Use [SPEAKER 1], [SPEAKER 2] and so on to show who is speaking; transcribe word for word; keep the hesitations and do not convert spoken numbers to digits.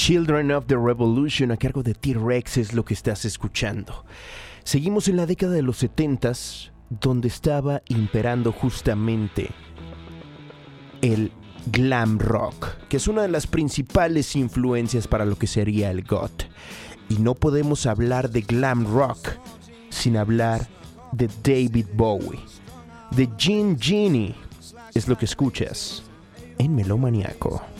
[SPEAKER 1] Children of the Revolution a cargo de T-Rex es lo que estás escuchando. Seguimos en la década de los setentas, donde estaba imperando justamente el glam rock, que es una de las principales influencias para lo que sería el goth. Y no podemos hablar de glam rock sin hablar de David Bowie. The Jean Genie es lo que escuchas en Melómaniaco.